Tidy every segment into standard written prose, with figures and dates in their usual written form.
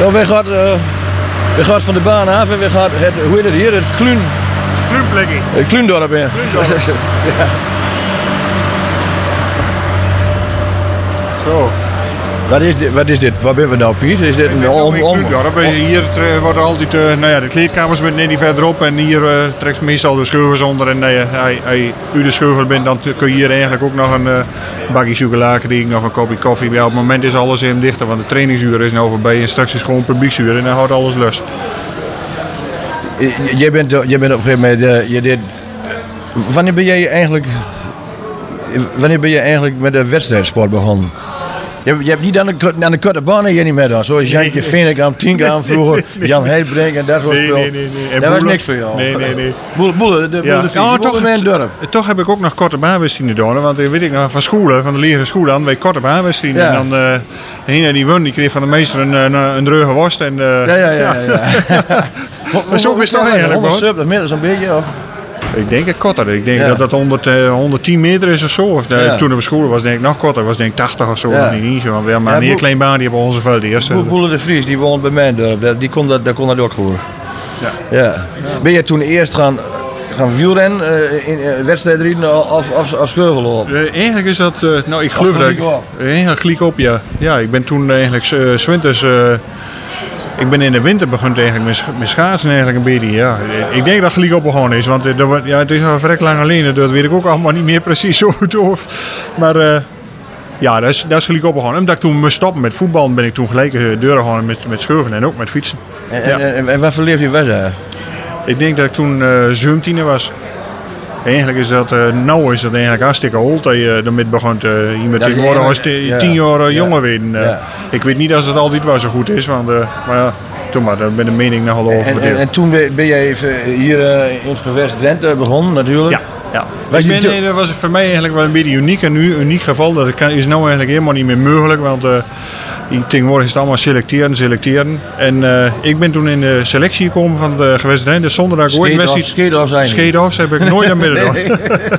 Nou, we gaan van de baan af en we gaan hoe heet het hier? Het Kluunplekkie. Het Kluundorp in. Ja. Zo. Wat is dit? Waar ben we nou, Piet? Is dit een Hier wordt altijd de kleedkamers met net verderop en hier trekt meestal de scheuvels onder. En als je uit de scheuvel bent, dan kun je hier eigenlijk ook nog een bakje chocola krijgen of een kopje koffie. Ja, op het moment is alles even dichter, want de trainingsuur is nou voorbij en straks is gewoon publieksuur en dan houdt alles los. Jij bent op een gegeven moment, wanneer ben je eigenlijk met de wedstrijdsport begonnen? Je hebt niet aan de korte banen hier niet meer dan. Zoals Jantje Veenekam, Tienkamp vroeger, Jan Heidbrink en dat soort spul. Nee. Dat was niks voor jou. Nee. Boele, dorp. Toch heb ik ook nog korte baanwedstrijden gedaan. Want weet ik nog van scholen, van de lagere school aan, wij korte baanwedstrijden. Ja. En dan degene die won, die kreeg van de meester een dreuge worst. En, Ja. Maar zo is het toch eigenlijk 170 meter zo'n beetje? Of? Ik denk het korter. Ik denk dat dat 110 meter is of zo. Of toen op school was denk ik nog korter. Was denk ik 80 of zo. Ja. Niet zo. Maar een meer klein baan die op onze veld eerst. Boele de Vries, die woont bij mij in het dorp. Die kon dat ook voor. Ja. Ben je toen eerst gaan wielrennen, in wedstrijdrijden of scheuvellopen? Eigenlijk is dat... ik geloof dat ik gelijk op, ja. Ja, ik ben toen eigenlijk 's winters... Ik ben in de winter begonnen eigenlijk met schaatsen eigenlijk een beetje. Ja. Ik denk dat het gelijk op begonnen is, want het is al vrij lang alleen. Dat weet ik ook allemaal niet meer precies zo doof. Maar dat is gelijk op begonnen. Omdat ik toen moest stoppen met voetbal, ben ik toen gelijk deuren gegaan met scheuven en ook met fietsen. En wat voor leeftijd was dat? Ik denk dat ik toen 17 was. Eigenlijk is dat, nou is dat eigenlijk hartstikke oud dat je ermee begon. Je moet tegenwoordig als 10 jaar jonger werden. Ik weet niet of het altijd wel zo goed is, want maar ja, toen maar, daar ben ik de mening nogal over verdeeld. En toen ben jij even hier in het gewest Drenthe begonnen natuurlijk? Ja. Dat was voor mij eigenlijk wel een beetje uniek. Een uniek geval. Dat is nou eigenlijk helemaal niet meer mogelijk, want tegenwoordig is het allemaal selecteren. En ik ben toen in de selectie gekomen van de gewest Drenthe zonder dat ik ooit wedstrijd... Scheedhoffs heb ik nooit aan midden gedaan.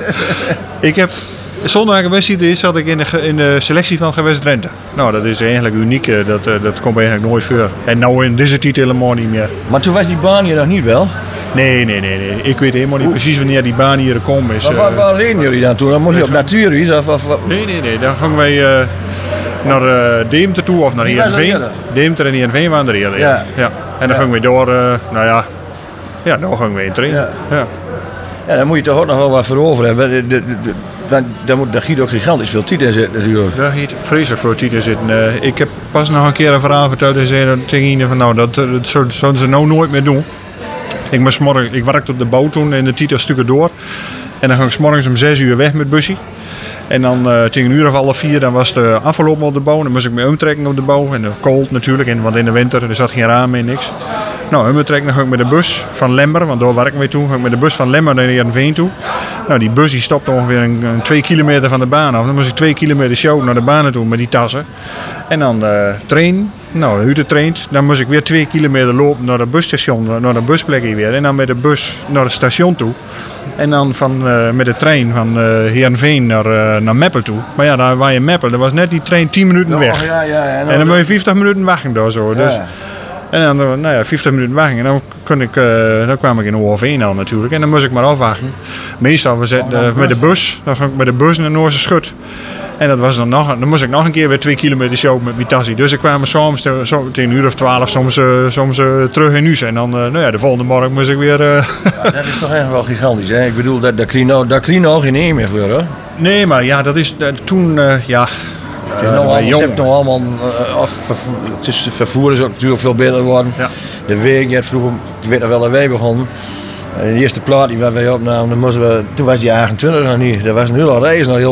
Ik heb... Zonder dat ik wedstrijd is, zat ik in de selectie van gewest Drenthe. Nou, dat is eigenlijk uniek. Dat komt eigenlijk nooit voor. En nou in deze titel helemaal niet meer. Maar toen was die baan hier nog niet wel? Nee. Ik weet helemaal niet precies wanneer die baan hier gekomen is. Maar waar reden jullie dan toen? Dan moest je op natuurreis? Nee. Dan gingen wij naar Deventer toe of naar Heerenveen. Deventer en Heerenveen waren er eerder. Ja. En dan gingen we door, dan gingen we in trainen. Ja, dan moet je toch ook nog wel wat voor over hebben. Daar giet ook gigantisch veel tijd in zitten natuurlijk. Daar giet vreselijk veel tijd in zitten. Ik heb pas nog een keer een verhaal verteld en zei tegen iedereen van dat zouden ze nou nooit meer doen. Ik werkte op de bouw toen in de tijd stukken door. En dan ging ik 's morgens om 6 uur weg met busje. En dan tegen een uur of 3:30 dan was de afgelopen op de bouw. Dan moest ik me omtrekken op de bouw. En koud natuurlijk, want in de winter er zat geen raam in, niks. Nou, omtrekken dan ging ik met de bus van Lemmer, want daar werken we toen. Ging ik met de bus van Lemmer naar Heerenveen toe. Nou, die bus die stopte ongeveer een 2 kilometer van de baan af. Dan moest ik 2 kilometer sjouwen naar de baan toe met die tassen. En dan trainen. Nou, uit getraind. Dan moest ik weer 2 kilometer lopen naar het busstation, naar de busplekje weer. En dan met de bus naar het station toe. En dan met de trein van Heerenveen naar Meppel toe. Maar ja, daar waar je Meppel, dan was net die trein 10 minuten weg. En dan moet je 50 minuten wachten daar zo. Dus. En dan 50 minuten wachten. En dan kwam ik in OV aan natuurlijk. En dan moest ik maar afwachten. Meestal met de bus. Dan ging ik met de bus naar Noorse Schut. En dat was dan moest ik nog een keer weer 2 kilometer show met mijn tassie. Dus ik kwam soms tegen een uur of 12 soms terug in huis. En dan de volgende morgen moest ik weer... dat is toch echt wel gigantisch, hè? Ik bedoel, daar krijg je nou geen één meer voor, hoor. Nee, maar ja, dat is toen... Het is je hebt nog allemaal... Het vervoer is ook natuurlijk veel beter geworden. Ja. De week, je had vroeger... Ik weet nog wel dat wij begonnen. De eerste plaat die wij opnamen, toen was die 28 nog niet. Dat was nu al reizen nog heel